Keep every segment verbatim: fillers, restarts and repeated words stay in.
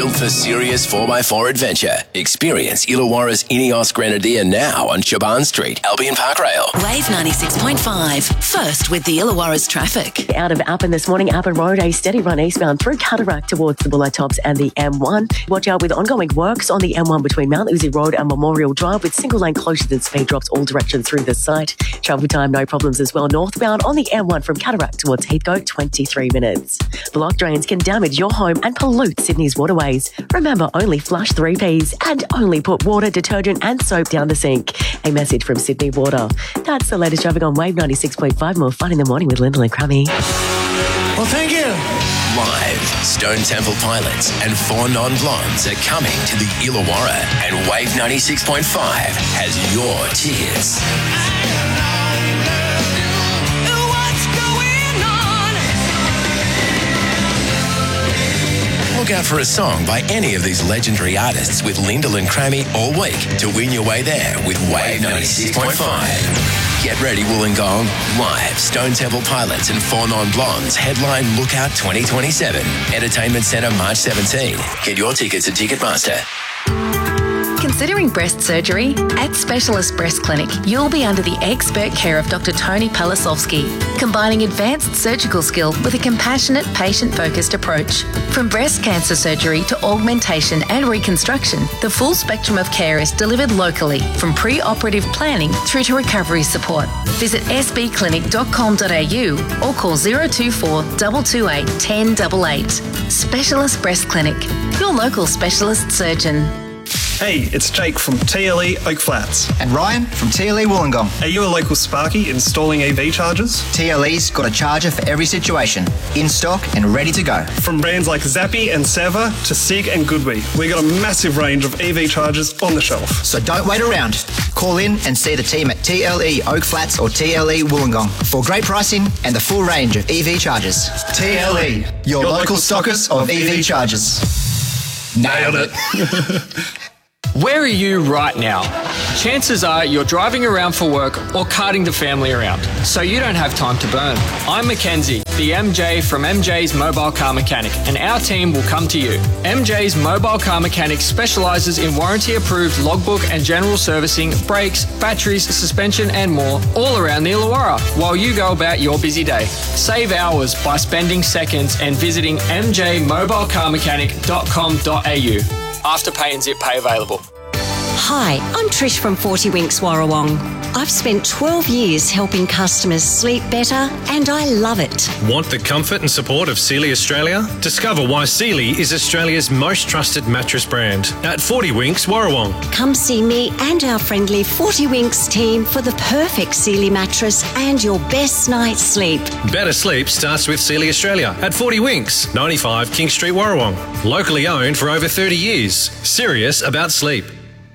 built for serious four by four adventure. Experience Illawarra's Ineos Grenadier now on Shaban Street, Albion Park Rail. Wave ninety-six point five. First with the Illawarra's traffic. Out of Appin this morning, Appin Road, a steady run eastbound through Cataract towards the Bulla Tops and the M one. Watch out with ongoing works on the M one between Mount Uzi Road and Memorial Drive with single lane closures and speed drops all directions through the site. Travel time, no problems as well. Northbound on the M one from Cataract towards Heathcote, twenty-three minutes. Block drains can damage your home and pollute Sydney's waterways. Remember, only flush three Ps and only put water, detergent and soap down the sink. A message from Sydney Water. That's the latest traffic on Wave ninety-six point five. More fun in the morning with Lyndall and Crummy. Well, thank you. Live, Stone Temple Pilots and Four Non-Blondes are coming to the Illawarra, and Wave ninety-six point five has your tickets. Look out for a song by any of these legendary artists with Lyndall and Crammy all week to win your way there with Wave ninety-six point five. Get ready, Wollongong. Live, Stone Temple Pilots and Four Non-Blondes headline Lookout twenty twenty-seven. Entertainment Centre, March seventeenth. Get your tickets at Ticketmaster. Considering breast surgery? At Specialist Breast Clinic, you'll be under the expert care of Doctor Tony Palasovsky, combining advanced surgical skill with a compassionate, patient-focused approach. From breast cancer surgery to augmentation and reconstruction, the full spectrum of care is delivered locally, from pre-operative planning through to recovery support. Visit s b clinic dot com dot a u or call zero two four, two two eight, one zero eight eight. Specialist Breast Clinic, your local specialist surgeon. Hey, it's Jake from T L E Oak Flats. And Ryan from T L E Wollongong. Are you a local Sparky installing E V chargers? T L E's got a charger for every situation, in stock and ready to go. From brands like Zappi and Seva to Sig and Goodwee, we got a massive range of E V chargers on the shelf. So don't wait around. Call in and see the team at T L E Oak Flats or T L E Wollongong for great pricing and the full range of E V chargers. T L E, your, your local stockers of E V chargers. Nailed it. Where are you right now? Chances are you're driving around for work or carting the family around, so you don't have time to burn. I'm Mackenzie, the M J from M J's Mobile Car Mechanic, and our team will come to you. M J's Mobile Car Mechanic specialises in warranty-approved logbook and general servicing, brakes, batteries, suspension and more, all around the Illawarra, while you go about your busy day. Save hours by spending seconds and visiting m j mobile car mechanic dot com dot a u. Afterpay and zip pay available. Hi, I'm Trish from forty Winks Warrawong. I've spent twelve years helping customers sleep better and I love it. Want the comfort and support of Sealy Australia? Discover why Sealy is Australia's most trusted mattress brand at forty Winks Warrawong. Come see me and our friendly forty Winks team for the perfect Sealy mattress and your best night's sleep. Better sleep starts with Sealy Australia at forty Winks, ninety-five King Street Warrawong. Locally owned for over thirty years. Serious about sleep.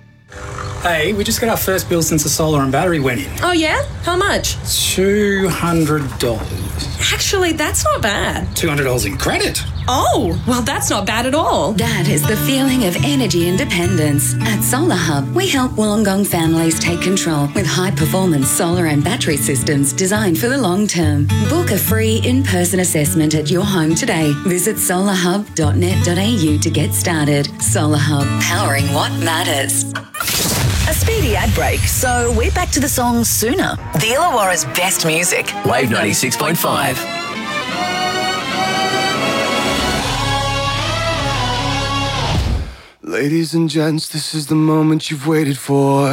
Hey, we just got our first bill since the solar and battery went in. Oh, yeah? How much? two hundred dollars. Actually, that's not bad. two hundred dollars in credit? Oh, well, that's not bad at all. That is the feeling of energy independence. At Solar Hub, we help Wollongong families take control with high-performance solar and battery systems designed for the long term. Book a free in-person assessment at your home today. Visit solar hub dot net dot a u to get started. Solar Hub, powering what matters. A speedy ad break, so we're back to the song sooner. The Illawarra's best music. Wave ninety-six point five. Ladies and gents, this is the moment you've waited for.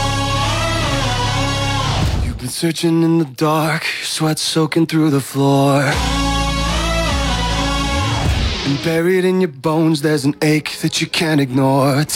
You've been searching in the dark, your sweat soaking through the floor. And buried in your bones, there's an ache that you can't ignore.